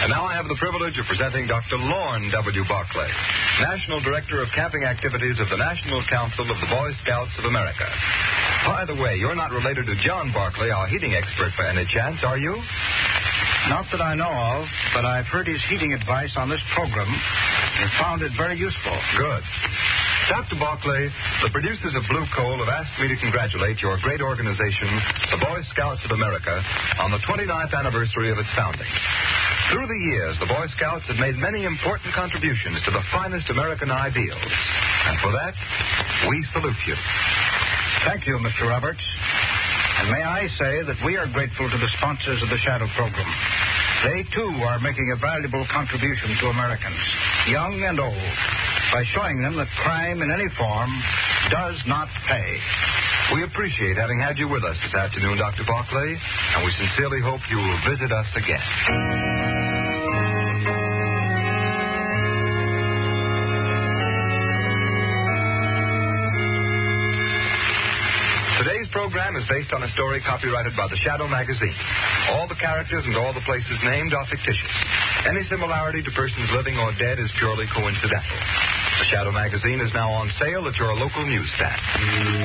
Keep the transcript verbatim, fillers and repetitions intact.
And now I have the privilege of presenting Doctor Lorne W. Barclay, National Director of Camping Activities of the National Council of the Boy Scouts of America. By the way, you're not related to John Barclay, our heating expert, by any chance, are you? Not that I know of, but I've heard his heating advice on this program and found it very useful. Good. Doctor Barclay, the producers of Blue Coal have asked me to congratulate your great organization, the Boy Scouts of America, on the twenty-ninth anniversary of its founding. Through the years, the Boy Scouts have made many important contributions to the finest American ideals. And for that, we salute you. Thank you, Mister Roberts. And may I say that we are grateful to the sponsors of the Shadow Program. They, too, are making a valuable contribution to Americans, young and old, by showing them that crime in any form does not pay. We appreciate having had you with us this afternoon, Doctor Barclay, and we sincerely hope you will visit us again. Today's program is based on a story copyrighted by the Shadow magazine. All the characters and all the places named are fictitious. Any similarity to persons living or dead is purely coincidental. The Shadow magazine is now on sale at your local newsstand.